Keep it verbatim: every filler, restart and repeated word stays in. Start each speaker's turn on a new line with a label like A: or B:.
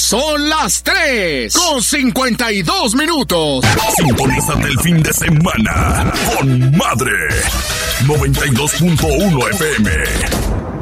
A: Son las tres con cincuenta y dos minutos.
B: Sintonízate el fin de semana con Madre noventa y dos punto uno F M.